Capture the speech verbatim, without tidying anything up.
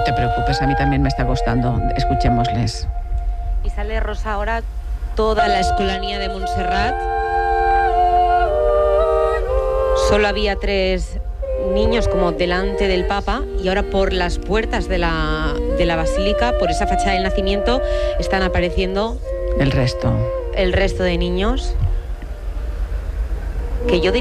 te preocupes, a mí también me está costando. Escuchémosles. Y sale Rosa ahora toda la escolanía de Montserrat. Solo había tres niños como delante del Papa y ahora por las puertas de la, de la basílica, por esa fachada del nacimiento, están apareciendo el resto. El resto de niños. Que yo